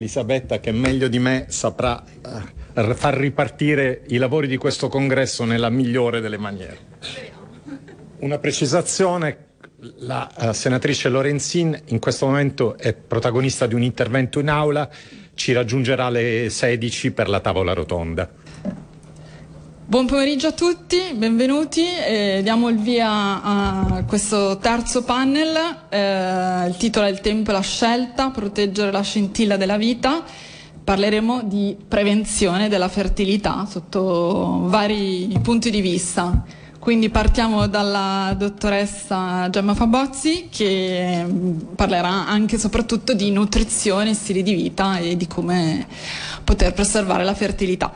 Elisabetta, che meglio di me saprà far ripartire i lavori di questo congresso nella migliore delle maniere. Una precisazione: la senatrice Lorenzin in questo momento è protagonista di un intervento in aula, ci raggiungerà alle 16 per la tavola rotonda. Buon pomeriggio a tutti, benvenuti. Diamo il via a questo terzo panel. Il titolo è Il tempo e la scelta, proteggere la scintilla della vita. Parleremo di prevenzione della fertilità sotto vari punti di vista. Quindi partiamo dalla dottoressa Gemma Fabozzi, che parlerà anche e soprattutto di nutrizione, stili di vita e di come poter preservare la fertilità.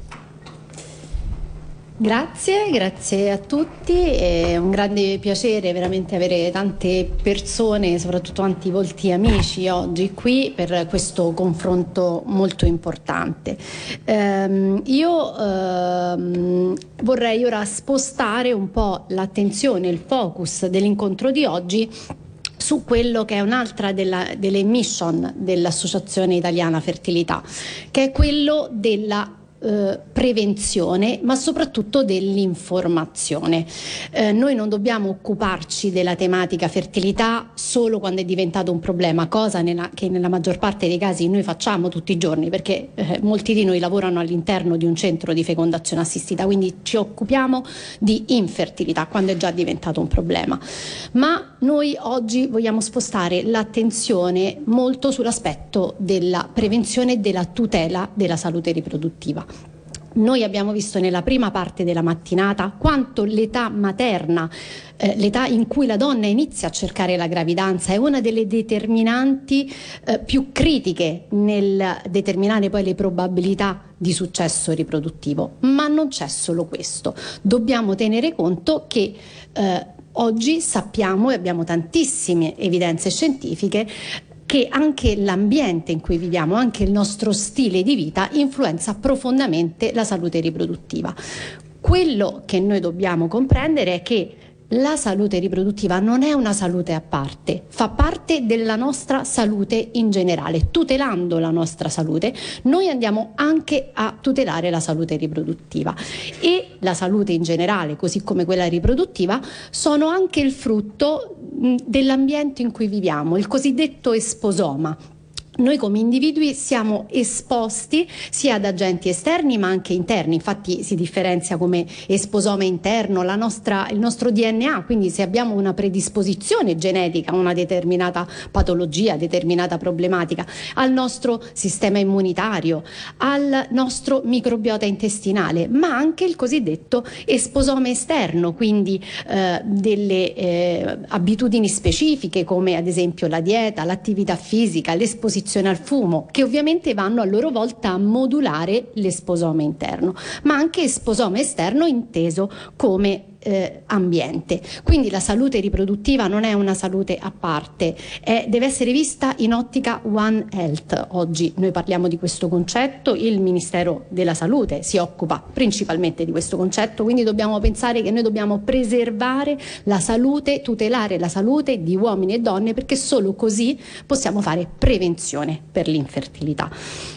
Grazie a tutti, è un grande piacere veramente avere tante persone, soprattutto tanti volti amici oggi qui per questo confronto molto importante. Io vorrei ora spostare un po' l'attenzione, il focus dell'incontro di oggi su quello che è un'altra delle mission dell'Associazione Italiana Fertilità, che è quello della prevenzione, ma soprattutto dell'informazione. Noi non dobbiamo occuparci della tematica fertilità solo quando è diventato un problema, cosa che nella maggior parte dei casi noi facciamo tutti i giorni, perché molti di noi lavorano all'interno di un centro di fecondazione assistita, quindi ci occupiamo di infertilità quando è già diventato un problema. Ma noi oggi vogliamo spostare l'attenzione molto sull'aspetto della prevenzione e della tutela della salute riproduttiva. Noi abbiamo visto nella prima parte della mattinata quanto l'età materna, l'età in cui la donna inizia a cercare la gravidanza, è una delle determinanti più critiche nel determinare poi le probabilità di successo riproduttivo. Ma non c'è solo questo, dobbiamo tenere conto che oggi sappiamo e abbiamo tantissime evidenze scientifiche che anche l'ambiente in cui viviamo, anche il nostro stile di vita influenza profondamente la salute riproduttiva. Quello che noi dobbiamo comprendere è che la salute riproduttiva non è una salute a parte, fa parte della nostra salute in generale. Tutelando la nostra salute, noi andiamo anche a tutelare la salute riproduttiva. E la salute in generale, così come quella riproduttiva, sono anche il frutto dell'ambiente in cui viviamo, il cosiddetto esposoma. Noi come individui siamo esposti sia ad agenti esterni ma anche interni, infatti si differenzia come esposoma interno il nostro DNA, quindi se abbiamo una predisposizione genetica a una determinata patologia, determinata problematica, al nostro sistema immunitario, al nostro microbiota intestinale, ma anche il cosiddetto esposoma esterno, quindi delle abitudini specifiche come ad esempio la dieta, l'attività fisica, l'esposizione al fumo, che ovviamente vanno a loro volta a modulare l'esposoma interno, ma anche esposoma esterno inteso come ambiente. Quindi la salute riproduttiva non è una salute a parte, deve essere vista in ottica One Health. Oggi noi parliamo di questo concetto, il Ministero della Salute si occupa principalmente di questo concetto, quindi dobbiamo pensare che noi dobbiamo preservare la salute, tutelare la salute di uomini e donne, perché solo così possiamo fare prevenzione per l'infertilità.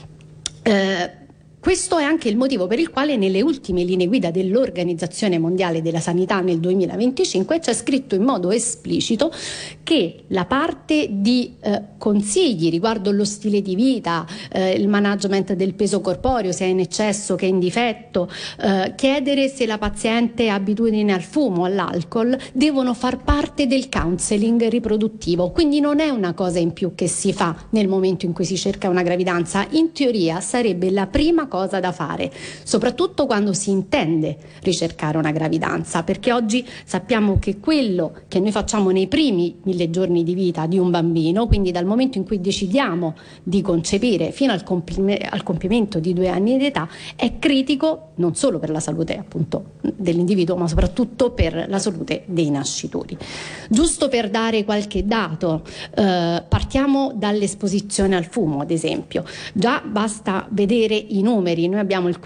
Questo è anche il motivo per il quale nelle ultime linee guida dell'Organizzazione Mondiale della Sanità nel 2025 c'è scritto in modo esplicito che la parte di consigli riguardo lo stile di vita, il management del peso corporeo, se è in eccesso, che è in difetto, chiedere se la paziente ha abitudine al fumo, all'alcol, devono far parte del counseling riproduttivo. Quindi non è una cosa in più che si fa nel momento in cui si cerca una gravidanza, in teoria sarebbe la prima cosa da fare, soprattutto quando si intende ricercare una gravidanza, perché oggi sappiamo che quello che noi facciamo nei primi 1000 giorni di vita di un bambino, quindi dal momento in cui decidiamo di concepire fino al compimento di 2 anni di età, è critico non solo per la salute appunto dell'individuo, ma soprattutto per la salute dei nascituri. Giusto per dare qualche dato, partiamo dall'esposizione al fumo, ad esempio. Già basta vedere i numeri numeri, noi abbiamo il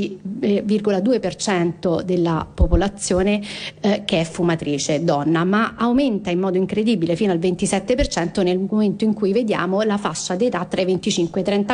15,2% della popolazione che è fumatrice donna, ma aumenta in modo incredibile fino al 27% nel momento in cui vediamo la fascia d'età tra i 25 e i 34